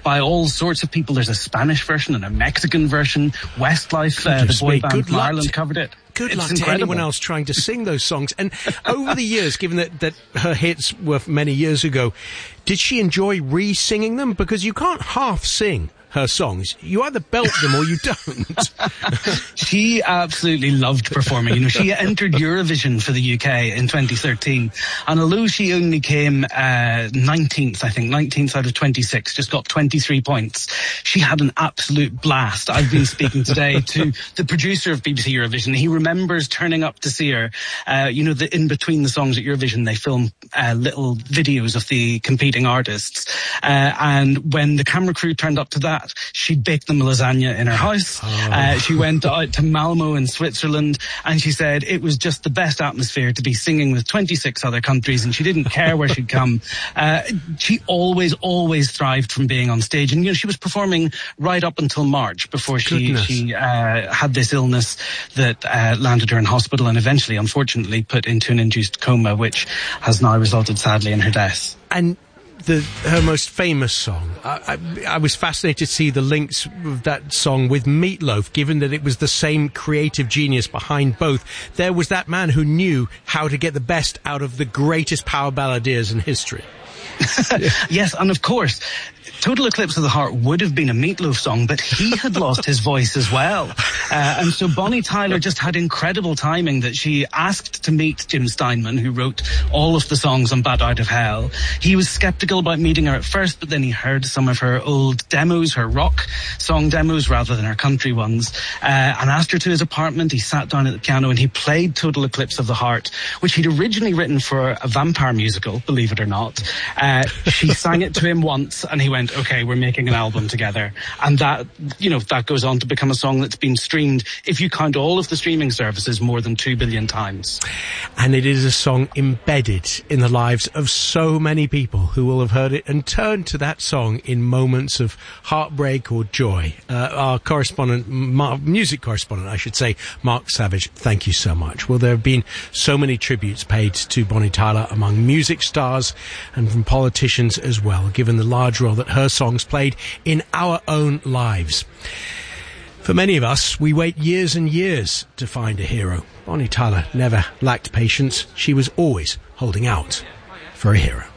by all sorts of people. There's a Spanish version and a Mexican version. Westlife, the boy band from Ireland, covered it. Good luck to anyone else trying to sing those songs. And over the years, given that her hits were many years ago, did she enjoy re-singing them? Because you can't half sing her songs. You either belt them or you don't. She absolutely loved performing. You know, she entered Eurovision for the UK in 2013, and although she only came 19th, I think, 19th out of 26, just got 23 points, she had an absolute blast. I've been speaking today to the producer of BBC Eurovision. He remembers turning up to see her. You know, in between the songs at Eurovision, they film little videos of the competing artists. And when the camera crew turned up to that, she'd baked them lasagna in her house. She went out to Malmo in Switzerland, and she said it was just the best atmosphere to be singing with 26 other countries, and she didn't care where she'd come. She always thrived from being on stage, and you know, she was performing right up until March before she had this illness that landed her in hospital and eventually, unfortunately, put into an induced coma, which has now resulted sadly in her death. And her most famous song, I was fascinated to see the links of that song with Meat Loaf, given that it was the same creative genius behind both. There was that man who knew how to get the best out of the greatest power balladeers in history. Yes, and of course, Total Eclipse of the Heart would have been a Meat Loaf song, but he had lost his voice as well. And so Bonnie Tyler just had incredible timing that she asked to meet Jim Steinman, who wrote all of the songs on Bat Out of Hell. He was skeptical about meeting her at first, but then he heard some of her old demos, her rock song demos rather than her country ones, and asked her to his apartment. He sat down at the piano and he played Total Eclipse of the Heart, which he'd originally written for a vampire musical, believe it or not. She sang it to him once and he went, okay, we're making an album together. And that, you know, that goes on to become a song that's been streamed, if you count all of the streaming services, more than 2 billion times. And it is a song embedded in the lives of so many people who will have heard it and turned to that song in moments of heartbreak or joy. Our correspondent, music correspondent, I should say, Mark Savage, thank you so much. Well, there have been so many tributes paid to Bonnie Tyler among music stars and from politicians as well, given the large role that her songs played in our own lives. For many of us, we wait years and years to find a hero. Bonnie Tyler never lacked patience. She was always holding out for a hero.